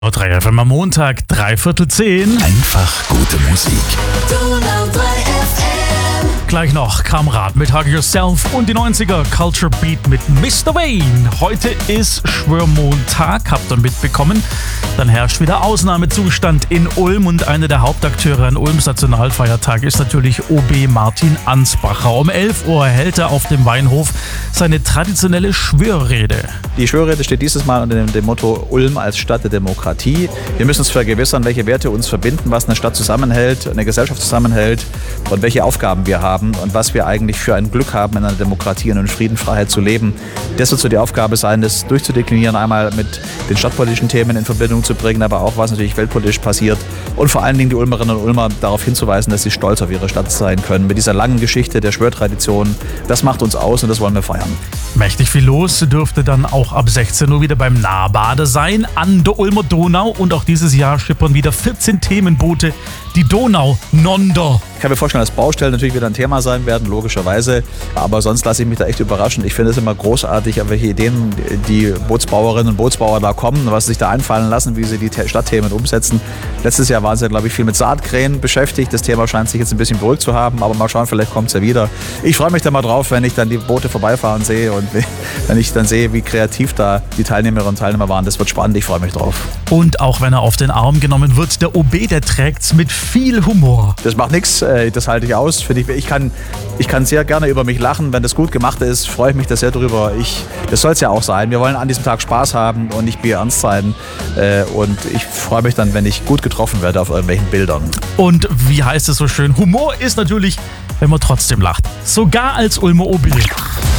3 FM am Montag, 9:45. Einfach gute Musik. Donau 3 FM. Gleich noch Kamerad mit Hug Yourself und die 90er Culture Beat mit Mr. Wayne. Heute ist Schwörmontag, habt ihr mitbekommen. Dann herrscht wieder Ausnahmezustand in Ulm und einer der Hauptakteure an Ulms Nationalfeiertag ist natürlich OB Martin Ansbacher. Um 11 Uhr hält er auf dem Weinhof seine traditionelle Schwörrede. Die Schwörrede steht dieses Mal unter dem Motto Ulm als Stadt der Demokratie. Wir müssen uns vergewissern, welche Werte uns verbinden, was eine Stadt zusammenhält, eine Gesellschaft zusammenhält und welche Aufgaben wir haben und was wir eigentlich für ein Glück haben, in einer Demokratie und in Frieden, Freiheit zu leben. Das wird so die Aufgabe sein, das durchzudeklinieren, einmal mit den stadtpolitischen Themen in Verbindung zu bringen, aber auch was natürlich weltpolitisch passiert und vor allen Dingen die Ulmerinnen und Ulmer darauf hinzuweisen, dass sie stolz auf ihre Stadt sein können. Mit dieser langen Geschichte der Schwörtradition, das macht uns aus und das wollen wir feiern. Mächtig viel los dürfte dann auch ab 16 Uhr wieder beim Nahbade sein an der Ulmer Donau und auch dieses Jahr schippern wieder 14 Themenboote die Donau nonder. Ich kann mir vorstellen, dass Baustellen natürlich wieder ein Thema sein werden, logischerweise. Aber sonst lasse ich mich da echt überraschen. Ich finde es immer großartig, auf welche Ideen die Bootsbauerinnen und Bootsbauer da kommen, was sie sich da einfallen lassen, wie sie die Stadtthemen umsetzen. Letztes Jahr waren sie, glaube ich, viel mit Saatkrähen beschäftigt. Das Thema scheint sich jetzt ein bisschen beruhigt zu haben, aber mal schauen, vielleicht kommt es ja wieder. Ich freue mich da mal drauf, wenn ich dann die Boote vorbeifahren sehe und wenn ich dann sehe, wie kreativ da die Teilnehmerinnen und Teilnehmer waren. Das wird spannend, ich freue mich drauf. Und auch wenn er auf den Arm genommen wird, der OB, der trägt's mit viel Humor. Das macht nichts, das halte ich aus. Ich kann sehr gerne über mich lachen. Wenn das gut gemacht ist, freue ich mich da sehr drüber. Das soll es ja auch sein. Wir wollen an diesem Tag Spaß haben und nicht bierernst sein. Und ich freue mich dann, wenn ich gut getroffen werde auf irgendwelchen Bildern. Und wie heißt es so schön, Humor ist natürlich, wenn man trotzdem lacht. Sogar als Ulmer OB.